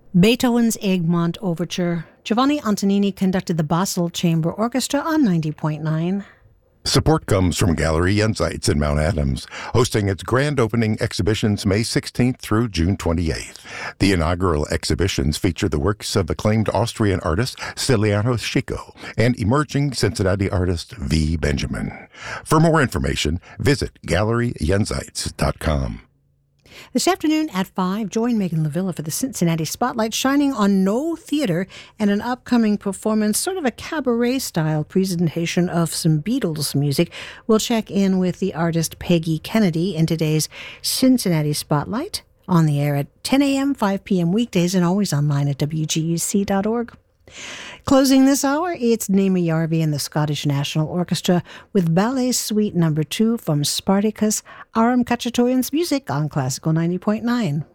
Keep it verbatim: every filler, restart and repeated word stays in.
Beethoven's Egmont Overture. Giovanni Antonini conducted the Basel Chamber Orchestra on ninety point nine. Support comes from Gallery Jenseits in Mount Adams, hosting its grand opening exhibitions May sixteenth through June twenty-eighth. The inaugural exhibitions feature the works of acclaimed Austrian artist Stiliano Schico and emerging Cincinnati artist V. Benjamin. For more information, visit gallery jenseits dot com. This afternoon at five, join Megan LaVilla for the Cincinnati Spotlight, shining on No Theater and an upcoming performance, sort of a cabaret-style presentation of some Beatles music. We'll check in with the artist Peggy Kennedy in today's Cincinnati Spotlight, on the air at ten a.m., five p.m. weekdays, and always online at w g u c dot org. Closing this hour, it's Naima Yarvi and the Scottish National Orchestra with Ballet Suite Number Two from Spartacus, Aram Khachaturian's music on Classical ninety point nine.